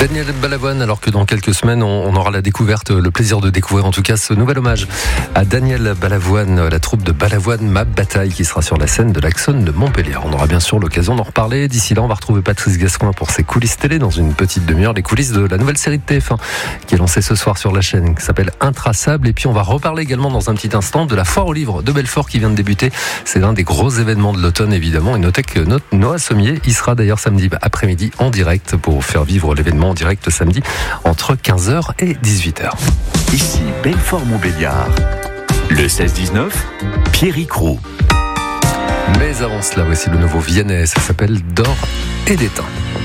Daniel Balavoine, alors que dans quelques semaines, on aura la découverte, le plaisir de découvrir en tout cas ce nouvel hommage à Daniel Balavoine, la troupe de Balavoine Ma Bataille qui sera sur la scène de l'Axonne de Montpellier. On aura bien sûr l'occasion d'en reparler. D'ici là, on va retrouver Patrice Gascoin pour ses coulisses télé dans une petite demi-heure, les coulisses de la nouvelle série de TF1 qui est lancée ce soir sur la chaîne, qui s'appelle Intraçable. Et puis on va reparler également dans un petit instant de la foire aux livres de Belfort qui vient de débuter. C'est l'un des gros événements de l'automne évidemment. Et notez que Noah Sommier y sera d'ailleurs samedi après-midi en direct pour faire vivre l'événement en direct samedi entre 15h et 18h. Ici Belfort-Montbéliard. Le 16-19, Pierrick Roux. Mais avant cela, voici le nouveau Vianney, ça s'appelle D'or et d'étain.